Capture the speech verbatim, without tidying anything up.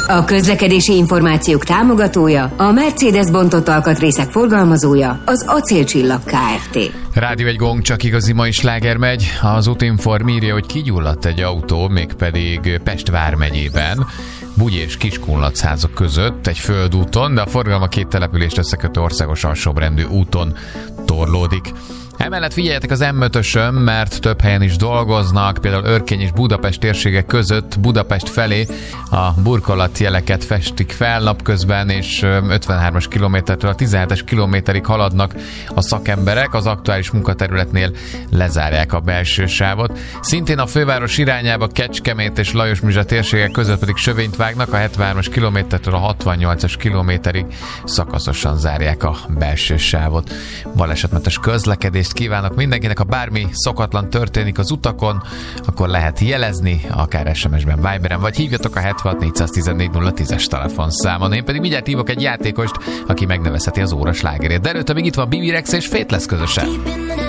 A közlekedési információk támogatója, a Mercedes bontott alkatrészek forgalmazója, az Acélcsillag Kft. Rádió egy gong, csak igazi mai sláger megy. Az Útinform írja, hogy kigyulladt egy autó, mégpedig Pest vármegyében, Bugy és Kiskunlacházak között egy földúton, de a forgalom a két települést összekötő országos alsóbrendű úton torlódik. Emellett figyeljetek az em ötösön, mert több helyen is dolgoznak, például Örkény és Budapest térségek között Budapest felé a burkolatjeleket festik fel napközben, és ötvenhármas kilométertől a tizenhetes kilométerig haladnak a szakemberek, az aktuális munkaterületnél lezárják a belső sávot. Szintén a főváros irányába Kecskemét és Lajosmizsa térségek között pedig sövényt vágnak, a hetvenhármas kilométertől a hatvannyolcas kilométerig szakaszosan zárják a belső sávot. Balesetmentes közlekedés kívánok mindenkinek, ha bármi szokatlan történik az utakon, akkor lehet jelezni, akár es em es-ben, Viberen, vagy hívjatok a hetvenhat négyszáztizennégy nulla tízes telefonszámon. Én pedig mindjárt hívok egy játékost, aki megnevezheti az óra slágerét. De előtte még itt van Bibi Rex és Fate lesz közösen.